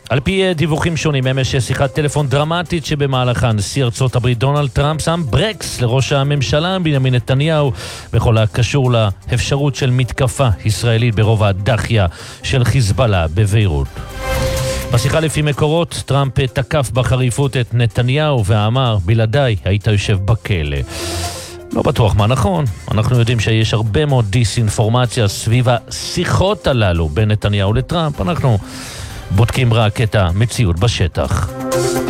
על פי דיווחים שונים, אמש יש שיחת טלפון דרמטית שבמהלכה נשיא ארצות הברית דונלד טראמפ שם ברקס לראש הממשלה בנימין נתניהו בכל הקשור לאפשרות של מתקפה ישראלית ברובע הדחיה של חיזבאללה בביירות. בשיחה לפי מקורות, טראמפ תקף בחריפות את נתניהו ואמר, בלעדיי היית יושב בכלא. לא בטוח מה נכון, אנחנו יודעים שיש הרבה מאוד דיסאינפורמציה סביב השיחות הללו בין נתניהו לטראמפ, אנחנו בודקים רק את המציאות בשטח.